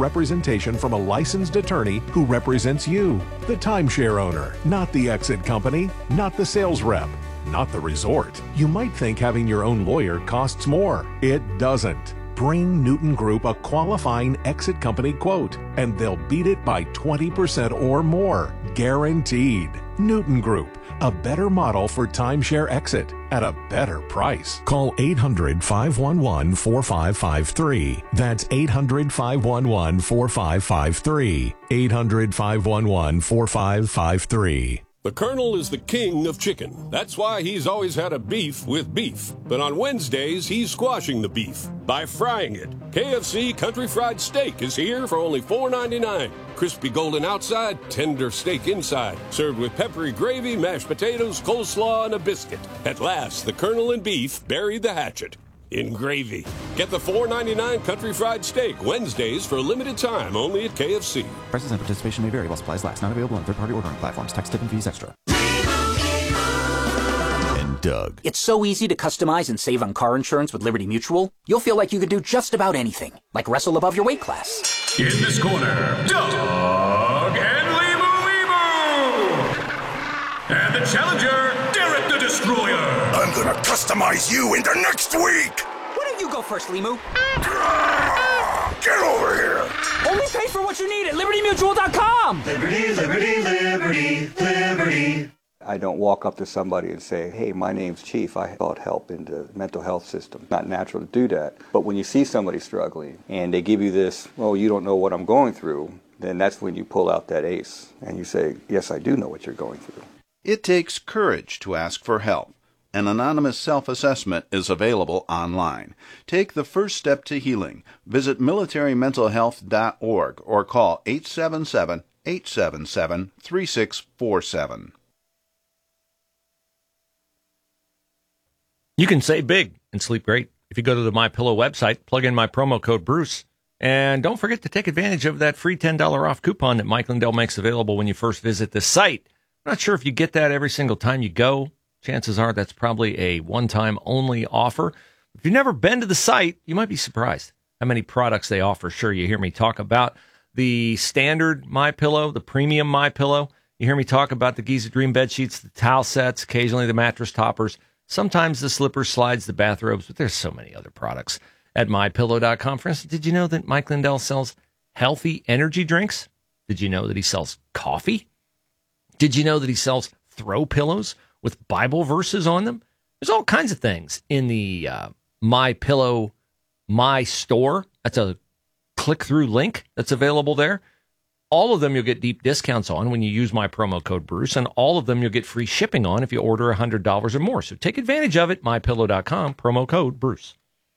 representation from a licensed attorney who represents you, the timeshare owner, not the exit company, not the sales rep, not the resort. You might think having your own lawyer costs more. It doesn't. Bring Newton Group a qualifying exit company quote, and they'll beat it by 20% or more. Guaranteed. Newton Group, a better model for timeshare exit at a better price. Call 800-511-4553. That's 800-511-4553. 800-511-4553. The Colonel is the king of chicken. That's why he's always had a beef with beef. But on Wednesdays, he's squashing the beef by frying it. KFC Country Fried Steak is here for only $4.99. Crispy golden outside, tender steak inside. Served with peppery gravy, mashed potatoes, coleslaw, and a biscuit. At last, the Colonel and beef buried the hatchet in gravy. Get the $4.99 Country Fried Steak Wednesdays for a limited time only at KFC. Prices and participation may vary while supplies last. Not available on third-party ordering platforms. Tax, tip, and fees extra. And Doug. It's so easy to customize and save on car insurance with Liberty Mutual. You'll feel like you could do just about anything, like wrestle above your weight class. In this corner, Doug and Limu. And the challenger, Derek the Destroyer. I'm gonna customize you into next week! Why don't you go first, Limu? Get over here! Only pay for what you need at LibertyMutual.com! Liberty, liberty, liberty, liberty. I don't walk up to somebody and say, hey, my name's Chief. I sought help in the mental health system. Not natural to do that. But when you see somebody struggling and they give you this, well, you don't know what I'm going through, then that's when you pull out that ace and you say, yes, I do know what you're going through. It takes courage to ask for help. An anonymous self-assessment is available online. Take the first step to healing. Visit militarymentalhealth.org or call 877-877-3647. You can save big and sleep great if you go to the MyPillow website, plug in my promo code Bruce, and don't forget to take advantage of that free $10 off coupon that Mike Lindell makes available when you first visit the site. I'm not sure if you get that every single time you go. Chances are that's probably a one-time only offer. If you've never been to the site, you might be surprised how many products they offer. Sure, you hear me talk about the standard MyPillow, the premium MyPillow. You hear me talk about the Giza Dream bed sheets, the towel sets, occasionally the mattress toppers, sometimes the slippers, slides, the bathrobes, but there's so many other products at MyPillow.com. For instance, did you know that Mike Lindell sells healthy energy drinks? Did you know that he sells coffee? Did you know that he sells throw pillows with Bible verses on them? There's all kinds of things in the MyPillow My Store. That's a click-through link that's available there. All of them you'll get deep discounts on when you use my promo code Bruce, and all of them you'll get free shipping on if you order $100 or more. So take advantage of it, MyPillow.com, promo code Bruce.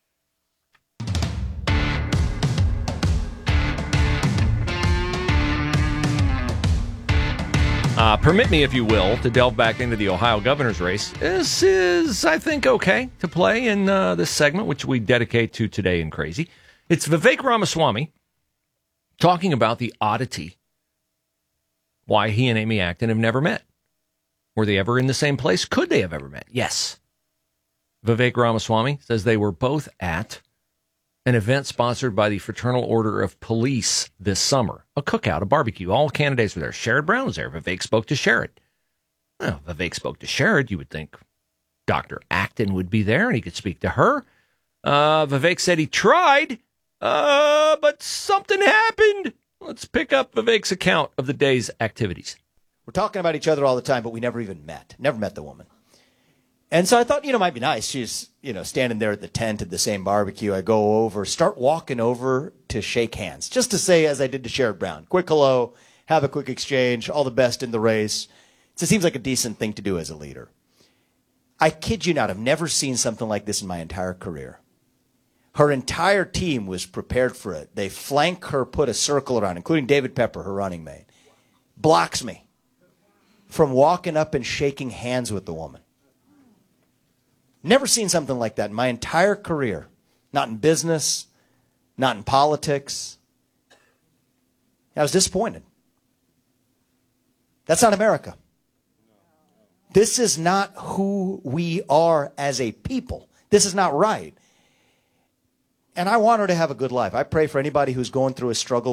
Permit me, if you will, to delve back into the Ohio governor's race. This is, I think, okay to play in this segment, which we dedicate to Today in Crazy. It's Vivek Ramaswamy talking about the oddity, why he and Amy Acton have never met. Were they ever in the same place? Could they have ever met? Yes. Vivek Ramaswamy says they were both at an event sponsored by the Fraternal Order of Police this summer. A cookout, a barbecue. All candidates were there. Sherrod Brown was there. Vivek spoke to Sherrod. Well, Vivek spoke to Sherrod. You would think Dr. Acton would be there and he could speak to her. Vivek said he tried, but something happened. Let's pick up Vivek's account of the day's activities. We're talking about each other all the time, but we never even met. Never met the woman. And so I thought, it might be nice. She's, standing there at the tent at the same barbecue. I go over, start walking over to shake hands, just to say, as I did to Sherrod Brown, quick hello, have a quick exchange, all the best in the race. It seems like a decent thing to do as a leader. I kid you not, I've never seen something like this in my entire career. Her entire team was prepared for it. They flank her, put a circle around, including David Pepper, her running mate. Blocks me from walking up and shaking hands with the woman. Never seen something like that in my entire career. Not in business, not in politics. I was disappointed. That's not America. This is not who we are as a people. This is not right. And I want her to have a good life. I pray for anybody who's going through a struggle